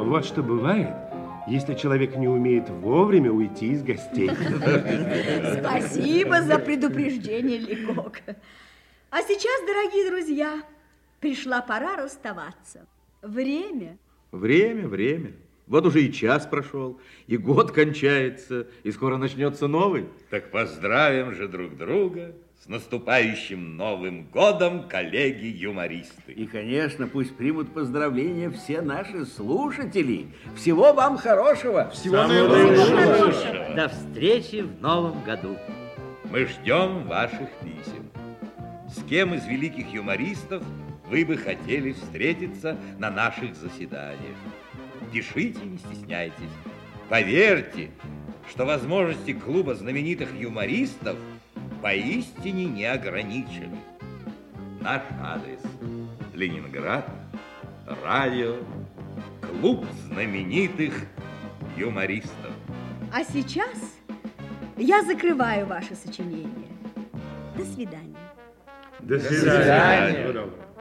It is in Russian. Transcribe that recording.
Вот что бывает, если человек не умеет вовремя уйти из гостей. Спасибо за предупреждение, Ликок. А сейчас, дорогие друзья, пришла пора расставаться. Время. Время. Вот уже и час прошел, и год кончается, и скоро начнется новый. Так поздравим же друг друга с наступающим Новым годом, коллеги-юмористы. И, конечно, пусть примут поздравления все наши слушатели. Всего вам хорошего. Всего наилучшего. До встречи в Новом году. Мы ждем ваших писем. С кем из великих юмористов вы бы хотели встретиться на наших заседаниях? Пишите, не стесняйтесь. Поверьте, что возможности клуба знаменитых юмористов поистине не ограничены. Наш адрес: Ленинград, радио, клуб знаменитых юмористов. А сейчас я закрываю ваше сочинение. До свидания. До свидания. Всего доброго.